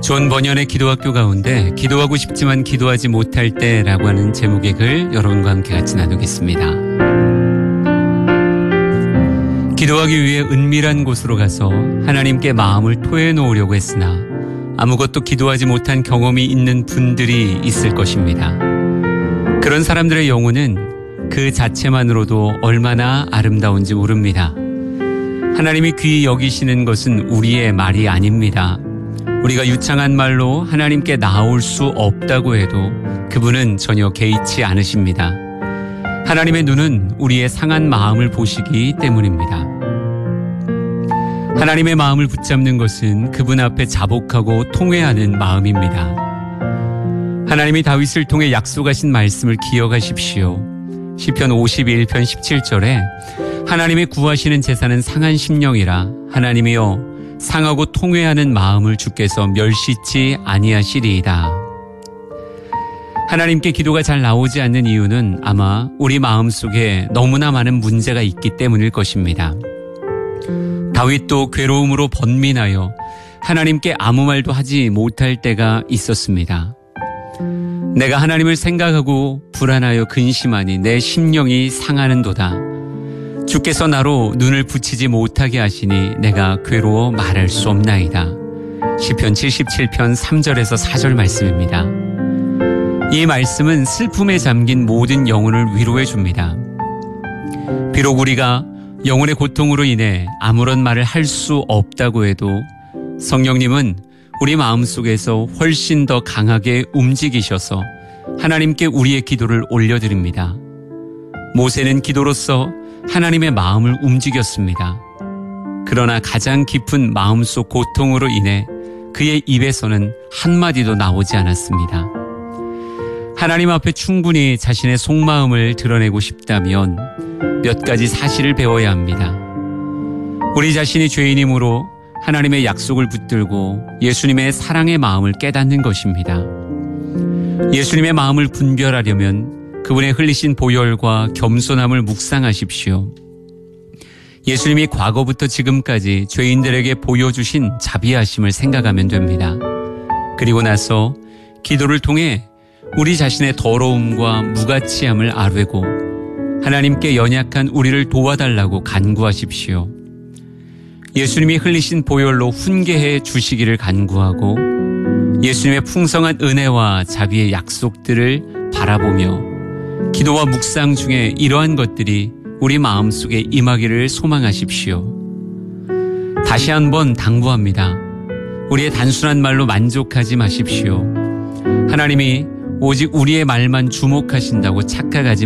존 버년의 기도학교 가운데 기도하고 싶지만 기도하지 못할 때라고 하는 제목의 글 여러분과 함께 같이 나누겠습니다. 기도하기 위해 은밀한 곳으로 가서 하나님께 마음을 토해 놓으려고 했으나 아무것도 기도하지 못한 경험이 있는 분들이 있을 것입니다. 그런 사람들의 영혼은 그 자체만으로도 얼마나 아름다운지 모릅니다. 하나님이 귀히 여기시는 것은 우리의 말이 아닙니다. 우리가 유창한 말로 하나님께 나올 수 없다고 해도 그분은 전혀 개의치 않으십니다. 하나님의 눈은 우리의 상한 마음을 보시기 때문입니다. 하나님의 마음을 붙잡는 것은 그분 앞에 자복하고 통회하는 마음입니다. 하나님이 다윗을 통해 약속하신 말씀을 기억하십시오. 시편 51편 17절에 하나님의 구하시는 제사는 상한 심령이라 하나님이여 상하고 통회하는 마음을 주께서 멸시치 아니하시리이다. 하나님께 기도가 잘 나오지 않는 이유는 아마 우리 마음속에 너무나 많은 문제가 있기 때문일 것입니다. 다윗도 괴로움으로 번민하여 하나님께 아무 말도 하지 못할 때가 있었습니다. 내가 하나님을 생각하고 불안하여 근심하니 내 심령이 상하는도다. 주께서 나로 눈을 붙이지 못하게 하시니 내가 괴로워 말할 수 없나이다. 시편 77편 3절에서 4절 말씀입니다. 이 말씀은 슬픔에 잠긴 모든 영혼을 위로해 줍니다. 비록 우리가 영혼의 고통으로 인해 아무런 말을 할 수 없다고 해도 성령님은 우리 마음속에서 훨씬 더 강하게 움직이셔서 하나님께 우리의 기도를 올려드립니다. 모세는 기도로서 하나님의 마음을 움직였습니다. 그러나 가장 깊은 마음속 고통으로 인해 그의 입에서는 한마디도 나오지 않았습니다. 하나님 앞에 충분히 자신의 속마음을 드러내고 싶다면 몇 가지 사실을 배워야 합니다. 우리 자신이 죄인이므로 하나님의 약속을 붙들고 예수님의 사랑의 마음을 깨닫는 것입니다. 예수님의 마음을 분별하려면 그분의 흘리신 보혈과 겸손함을 묵상하십시오. 예수님이 과거부터 지금까지 죄인들에게 보여주신 자비하심을 생각하면 됩니다. 그리고 나서 기도를 통해 우리 자신의 더러움과 무가치함을 아뢰고 하나님께 연약한 우리를 도와달라고 간구하십시오. 예수님이 흘리신 보혈로 훈계해 주시기를 간구하고 예수님의 풍성한 은혜와 자비의 약속들을 바라보며 기도와 묵상 중에 이러한 것들이 우리 마음속에 임하기를 소망하십시오. 다시 한번 당부합니다. 우리의 단순한 말로 만족하지 마십시오. 하나님이 오직 우리의 말만 주목하신다고 착각하지